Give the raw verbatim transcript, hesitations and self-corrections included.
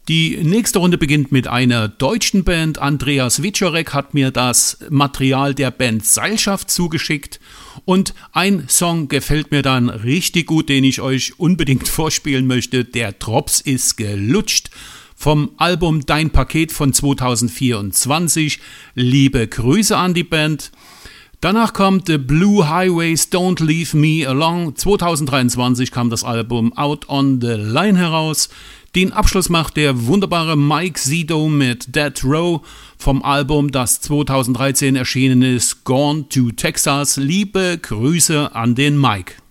Die nächste Runde beginnt mit einer deutschen Band. Andreas Wieczorek hat mir das Material der Band Seilschaft zugeschickt und ein Song gefällt mir dann richtig gut, den ich euch unbedingt vorspielen möchte. Der Drops ist gelutscht vom Album Dein Paket von zweitausendvierundzwanzig. Liebe Grüße an die Band. Danach kommt The Blue Highways Don't Leave Me Alone. zweitausenddreiundzwanzig kam das Album Out on the Line heraus. Den Abschluss macht der wunderbare Mike Sido mit Dead Row vom Album, das zweitausenddreizehn erschienen ist, Gone to Texas. Liebe Grüße an den Mike.